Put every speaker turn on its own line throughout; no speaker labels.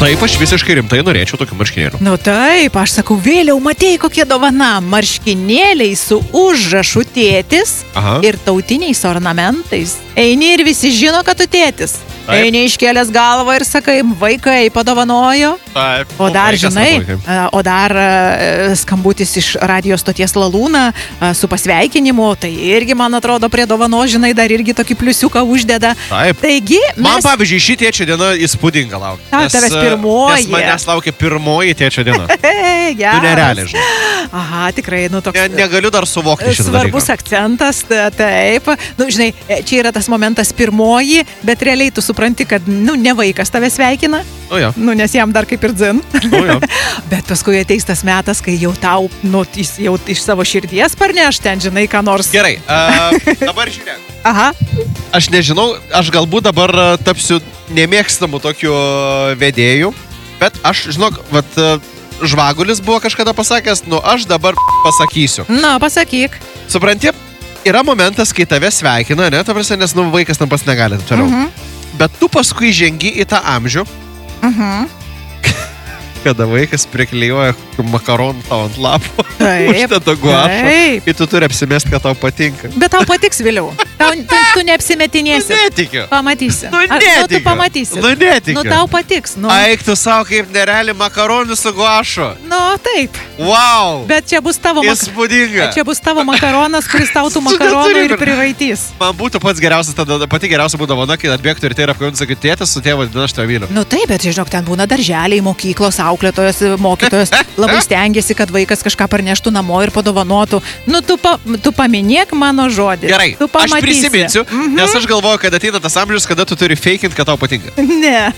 Taip, aš visiškai rimtai norėčiau tokių marškinėlių.
Nu taip, aš sakau, vėliau matei kokie dovana. Marškinėliai su užrašu tėtis ir tautiniais ornamentais. Eini ir visi žino, kad tu tėtis. Taip. Eini iškėlęs galvą ir sakai, vaikai padovanojo.
Taip.
O dar, skambutis iš radio stoties Lalūna su pasveikinimu, tai irgi, man atrodo, prie dovano, žinai, dar irgi tokį pliusiuką uždeda.
Taip.
Taigi,
man, pavyzdžiui, ši tėčio diena įspūdinga laukia.
Tavęs pirmoji.
Nes manęs laukia pirmoji tėčio diena.
Geras.
Tu nerealiai, žinai.
Aha, tikrai, nu toks...
Negaliu dar suvokti šitą dalyką.
Svarbus akcentas, taip. Nu, žinai, čia yra tas momentas pirmoji, bet realiai tu supranti, kad, ne vaikas tave sveikina.
O jo.
Nes jam dar kaip ir dzin.
O jo.
Bet paskui ateis tas metas, kai jau tau, jau iš savo širdies parneš ten, žinai, ką nors.
Gerai, dabar žiūrėk.
Aha.
Aš nežinau, aš galbūt dabar tapsiu nemėgstamu tokiu vedėju, bet aš, žinok, Žvagulis buvo kažkada pasakęs, aš dabar pasakysiu.
Na, pasakyk.
Supranti, yra momentas, kai tave sveikina, ne, ta prasme, nes, vaikas tam pas negali, toliau. Bet tu paskui žengi į tą amžių, kada vaikas priklijuoja makaronų tau ant lapo, uždeda guašą, ir tu turi apsimesti, kad tau patinka.
Bet tau patiks vėliau. Tu neapsimetinėsi.
Netikiu.
Pamatysi.
Netikiu.
Tu pamatysi.
Netikiu.
Tau patiks.
Eik tu savo kaip nereali makaronų su guašu.
Taip.
Wow.
Bet čia bus tavo
įspūdinga.
Čia bus tavo makaronas, kuris tau tų makaronų ir priraitys.
Man būtų pats geriausias, pati geriausia būdavo dovana, kai atbėgtų ir tai yra apkabinti, sakyt, tėtis su tėvu, aš tave myliu.
Taip, bet žinok, ten būna darželiai, mokyklos, auklėtojas, mokytojas labai stengiasi, kad vaikas kažką parneštų namo ir padovanotų. Tu paminėk mano žodį.
Gerai, aš prisiminsiu, nes aš galvoju, kad ateina tas amžius, kada tu turi feikint, kad tau patinka.
Ne,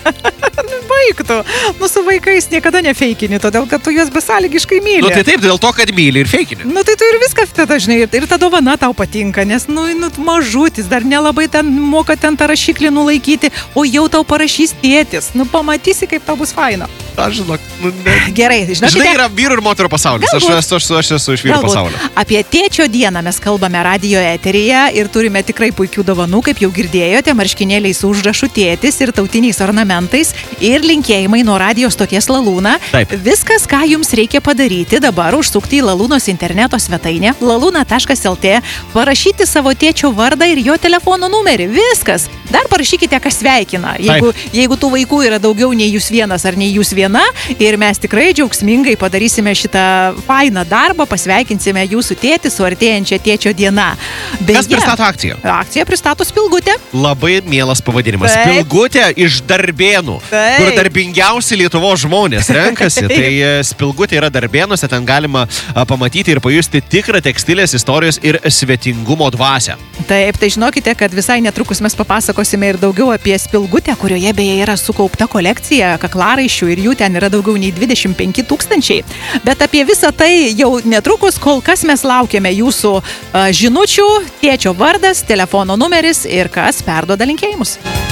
baigtų. Su vaikais niekada nefeikini, todėl kad tu juos besąlygiškai myli.
Tai taip, dėl to, kad myli ir feikini.
Tai tu ir viskas tada, žinai, ir ta dovana tau patinka, nes, mažutis, dar nelabai ten moka ten tą rašiklį nulaikyti, o jau tau parašys tėtis. Pamatysi, kaip tau bus faina.
Aš žinok,
Gerai,
žinai, yra vyrų ir moterų pasaulis. Aš esu iš vyrų pasaulio.
Apie tėčio dieną mes kalbame radio eteryje ir turime tikrai puikių dovanų, kaip jau girdėjote, marškinėliai su užrašu tėtis ir tautiniais ornamentais ir linkėjimai nuo radio stoties Lalūna.
Taip.
Viskas, ką jums reikia padaryti, dabar užsukti į Lalūnos interneto svetainę laluna.lt, parašyti savo tėčio vardą ir jo telefono numerį. Viskas. Dar parašykite, kas sveikina. Jeigu tų vaikų yra daugiau nei jūs vienas ar nei jūs viena, ir mes tikrai džiaugsmingai padarysime šitą fainą darbą, pasveikinsime jūsų tėtį su artėjančia tėčio diena.
Kas pristato akciją?
Akciją pristato Spilgutė.
Labai mielas pavadinimas. Spilgutė iš Darbėnų, kur darbingiausi Lietuvos žmonės renkasi. Tai Spilgutė yra Darbėnuose, ten galima pamatyti ir pajusti tikrą tekstilės istorijos ir svetingumo dvasią.
Taip, tai žinokite, kad visai netrukus mes papasakosime ir daugiau apie Spilgutę, kurioje beje yra sukaupta kolekcija kaklaraiščių ir jų ten yra daugiau nei 25 000. Bet apie visą tai jau netrukus, kol kas mes laukiame jūsų žinučių, tėčio vardas, telefono numeris ir kas perduoda linkėjimus.